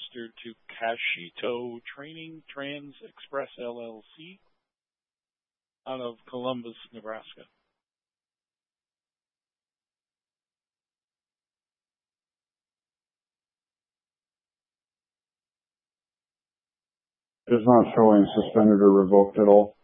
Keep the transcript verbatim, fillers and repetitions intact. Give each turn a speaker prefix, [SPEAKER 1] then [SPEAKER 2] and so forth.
[SPEAKER 1] registered to Cashito Training Trans Express L L C out of Columbus, Nebraska.
[SPEAKER 2] It's not showing suspended or revoked at all.